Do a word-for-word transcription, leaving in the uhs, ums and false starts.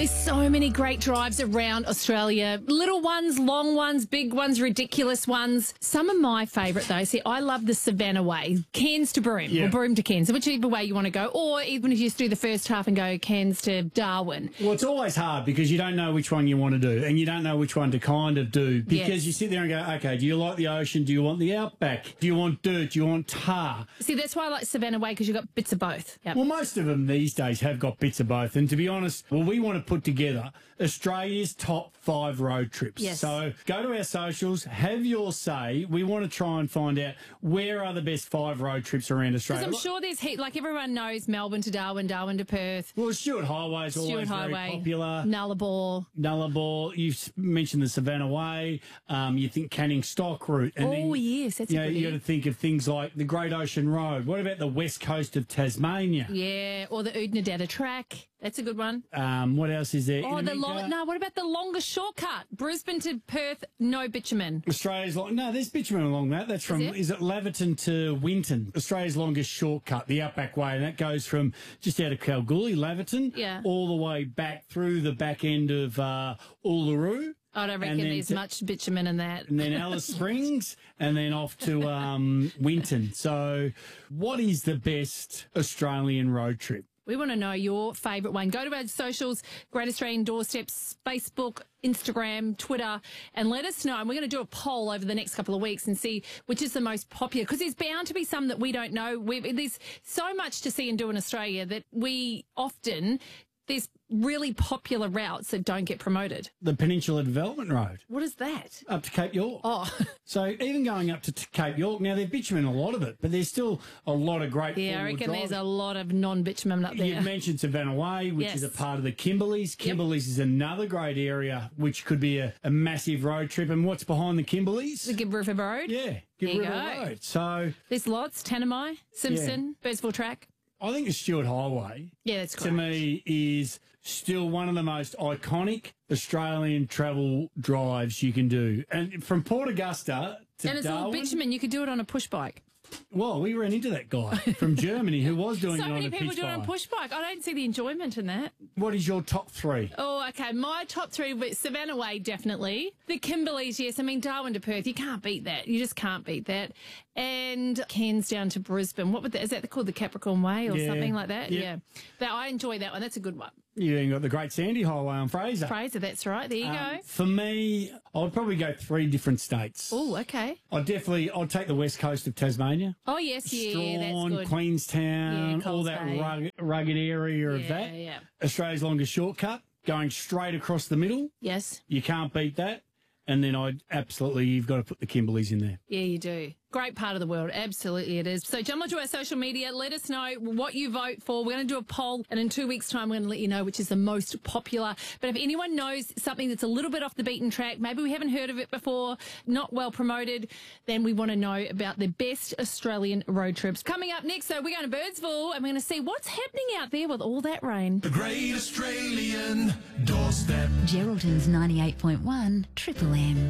There's so many great drives around Australia. Little ones, long ones, big ones, ridiculous ones. Some of my favourite though, see, I love the Savannah Way. Cairns to Broome, Yeah. or Broome to Cairns, whichever way you want to go. Or even if you just do the first half and go Cairns to Darwin. Well, it's always hard because you don't know which one you want to do and you don't know which one to kind of do because Yes. you sit there and go, okay, do you like the ocean? Do you want the outback? Do you want dirt? Do you want tar? See, that's why I like Savannah Way, because you've got bits of both. Yep. Well, most of them these days have got bits of both. And to be honest, well, we want to put together Australia's top five road trips. Yes. So go to our socials, have your say. We want to try and find out where are the best five road trips around Australia. Because I'm sure there's heat, like everyone knows Melbourne to Darwin, Darwin to Perth, Well, Stuart Highway is Stuart always Highway, very popular. Nullarbor. Nullarbor, you've mentioned the Savannah Way. Um, you think Canning Stock route. And Oh, then, yes, that's you a know, goodie. you got to think of things like the Great Ocean Road. What about the west coast of Tasmania? Yeah, or the Oodnadatta track. That's a good one. Um, what else is there? Oh, the Indonesia? long, no, what about the longest shortcut? Brisbane to Perth, no bitumen. Australia's long. No, there's bitumen along that. That's from, it? is it Laverton to Winton? Australia's longest shortcut, the Outback Way, and that goes from just out of Kalgoorlie, Laverton, Yeah. all the way back through the back end of uh, Uluru. I don't reckon And then there's to- much bitumen in that. And then Alice Springs, and then off to um, Winton. So, what is the best Australian road trip? We want to know your favourite one. Go to our socials, Great Australian Doorsteps, Facebook, Instagram, Twitter, and let us know. And we're going to do a poll over the next couple of weeks and see which is the most popular, because there's bound to be some that we don't know. we there's so much to see and do in Australia that we often, there's really popular routes that don't get promoted. The Peninsula Development Road What is that? up to Cape York. Oh, So even going up to t- Cape York, now they've bitumen a lot of it, but there's still a lot of great yeah, I four-wheel reckon drive. there's a lot of non-bitumen up there. You mentioned Savannah Way, which is a Yes. part of the Kimberleys. Kimberleys is another great area, which could be a, a massive road trip. And what's behind the Kimberleys? The Gibb River Road. yeah, Good There you River go. Road. So There's lots. Tanami, Simpson, Birdsville Track. I think the Stuart Highway, Yeah, that's great. to me, is still one of the most iconic Australian travel drives you can do. And from Port Augusta to And it's all Darwin, bitumen. You could do it on a push bike. well, we ran into that guy from Germany who was doing So it on many a people pitch do it on a bike. push bike. I don't see the enjoyment in that. What is your top three? Oh, okay. My top three were Savannah Way, definitely. The Kimberleys, yes. I mean, Darwin to Perth, you can't beat that. You just can't beat that. And Cairns down to Brisbane. What would that, is that called the Capricorn Way or Yeah. something like that? Yeah. Yeah. That, I enjoy that one. That's a good one. You even got the Great Sandy Highway on Fraser. Fraser, that's right. There you Um, go. For me, I'd probably go three different states. Oh, okay. I'd definitely, I'd take the west coast of Tasmania. Oh, yes, yeah, that's Strawn, good. Queenstown, Yeah, all Coles that Bay. rugged, rugged area of Yeah, that. yeah. Australia's longest shortcut, going straight across the middle. Yes. You can't beat that. And then I'd absolutely, you've got to put the Kimberleys in there. Yeah, you do. Great part of the world. Absolutely it is. So jump onto our social media. Let us know what you vote for. We're going to do a poll, and in two weeks' time, we're going to let you know which is the most popular. But if anyone knows something that's a little bit off the beaten track, maybe we haven't heard of it before, not well promoted, then we want to know about the best Australian road trips. Coming up next, so we're going to Birdsville, and we're going to see what's happening out there with all that rain. The Great Australian Doorstep. Geraldton's ninety-eight point one Triple M.